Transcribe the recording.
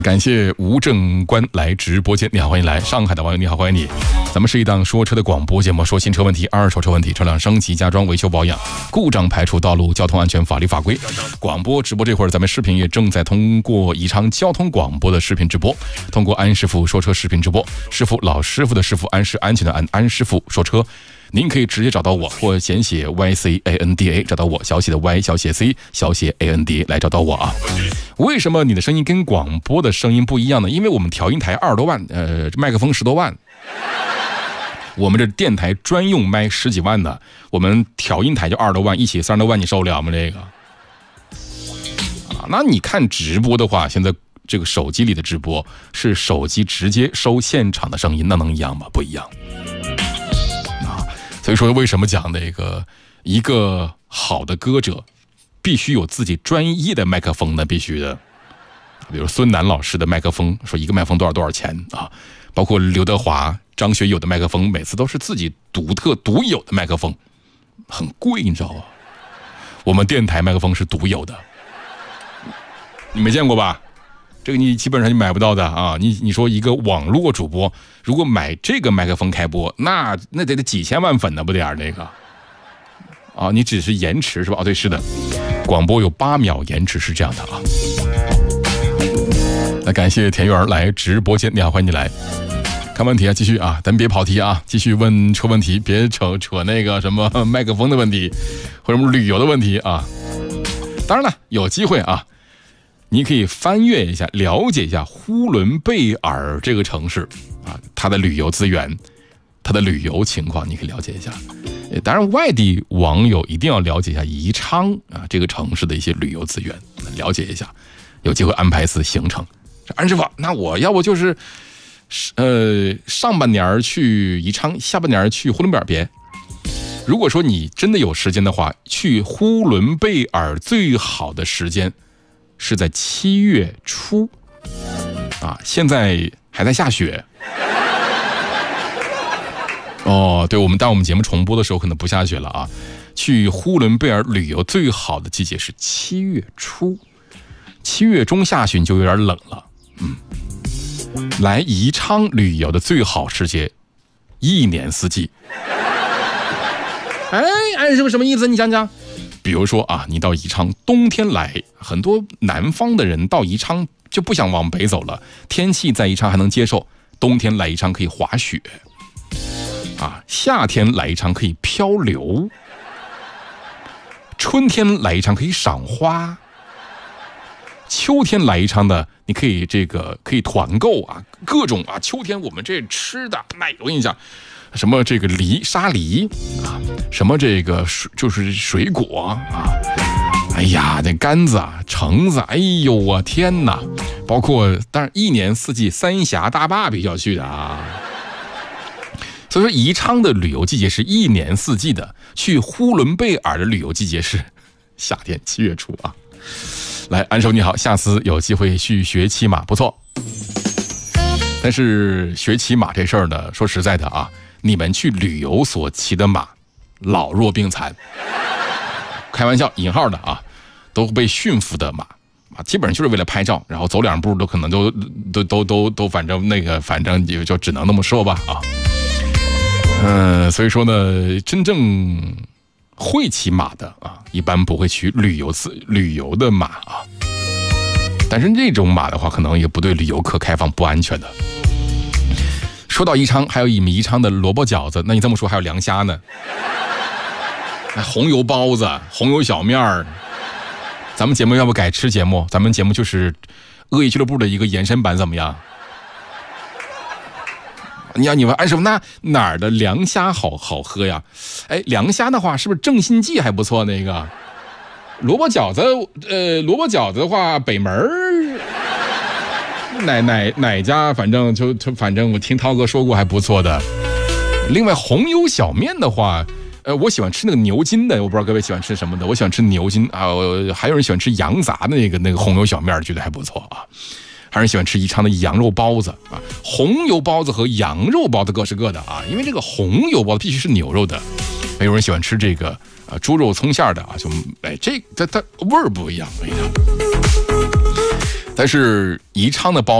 感谢吴正官来直播间，你好，欢迎来。上海的网友你好，欢迎你。咱们是一档说车的广播节目，说新车问题、二手车问题、车辆升级、加装、维修保养、故障排除、道路交通安全、法律法规。广播直播这会儿，咱们视频也正在通过宜昌交通广播的视频直播，通过安师傅说车视频直播，师傅老师傅的师傅，安是安全的安，安师傅说车。您可以直接找到我，或简写 YCANDA 找到我，小写的 Y 小写 C 小写 ANDA 来找到我啊。为什么你的声音跟广播的声音不一样呢？因为我们调音台20多万，麦克风10多万，我们这电台专用麦10几万的，我们调音台就20多万，一起30多万，你受不了吗？这个啊，那你看直播的话，现在这个手机里的直播是手机直接收现场的声音，那能一样吗？不一样。所以说为什么讲那个一个好的歌者必须有自己专业的麦克风呢？必须的。比如孙楠老师的麦克风，说一个麦克风多少钱啊？包括刘德华、张学友的麦克风，每次都是自己独特独有的麦克风，很贵，你知道吧？我们电台麦克风是独有的，你没见过吧？这个你基本上就买不到的啊！你说一个网络主播如果买这个麦克风开播，那得几千万粉呢，不得那个啊？你只是延迟是吧？哦，对，是的，广播有8秒延迟是这样的啊。那感谢田园来直播间，你好，欢迎你来看问题啊，继续啊，咱别跑题啊，继续问车问题，别扯那个什么麦克风的问题或者什么旅游的问题啊。当然了，有机会啊。你可以翻阅一下，了解一下呼伦贝尔这个城市啊，它的旅游资源，它的旅游情况，你可以了解一下。当然，外地网友一定要了解一下宜昌啊这个城市的一些旅游资源，了解一下，有机会安排一次行程。安师傅，那我要不就是上半年去宜昌，下半年去呼伦贝尔别。如果说你真的有时间的话，去呼伦贝尔最好的时间是在7月初啊，现在还在下雪。哦，对，但我们节目重播的时候可能不下雪了啊。去呼伦贝尔旅游最好的季节是7月初，7月中下旬就有点冷了。来宜昌旅游的最好时节，一年四季。哎，安师傅什么意思？你讲讲。比如说啊，你到宜昌冬天来，很多南方的人到宜昌就不想往北走了，天气在宜昌还能接受，冬天来宜昌可以滑雪啊，夏天来宜昌可以漂流，春天来宜昌可以赏花，秋天来宜昌的你可以可以团购啊，各种啊，秋天我们这吃的，那我跟你讲，什么这个沙梨啊，什么这个就是水果啊，哎呀，那柑子啊，橙子，哎呦啊，天哪！包括当然一年四季三峡大坝必须要去的啊。所以说宜昌的旅游季节是一年四季的，去呼伦贝尔的旅游季节是夏天7月初啊。来，安手你好，下次有机会去学骑马，不错。但是学骑马这事儿呢，说实在的啊，你们去旅游所骑的马老弱病残，开玩笑引号的啊，都被驯服的马啊，基本上就是为了拍照，然后走2步都可能都反正也就只能那么说吧啊。所以说呢，真正会骑马的啊，一般不会去旅游的马啊。但是这种马的话，可能也不对旅游客开放，不安全的。说到宜昌，还有宜昌的萝卜饺子，那你这么说还有凉虾呢？红油包子、红油小面儿。咱们节目要不改吃节目？咱们节目就是恶意俱乐部的一个延伸版，怎么样？你问安师傅，那哪儿的凉虾好喝呀？哎，凉虾的话，是不是正新记还不错？那个萝卜饺子的话，北门哪家，反正我听涛哥说过还不错的。另外红油小面的话，我喜欢吃那个牛筋的，我不知道各位喜欢吃什么的，我喜欢吃牛筋啊，还有人喜欢吃羊杂的那个红油小面，觉得还不错啊。还有人喜欢吃宜昌的羊肉包子啊，红油包子和羊肉包子各是各的啊，因为这个红油包子必须是牛肉的。还有人喜欢吃这个猪肉葱馅的啊，就它味儿不一样。 但是宜昌的包